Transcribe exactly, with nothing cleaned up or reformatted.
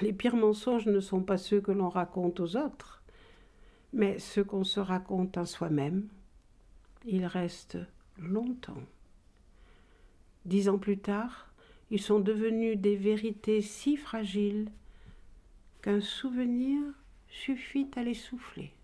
Les pires mensonges ne sont pas ceux que l'on raconte aux autres, mais ceux qu'on se raconte à soi-même. Ils restent longtemps. Dix ans plus tard, ils sont devenus des vérités si fragiles qu'un souvenir suffit à les souffler.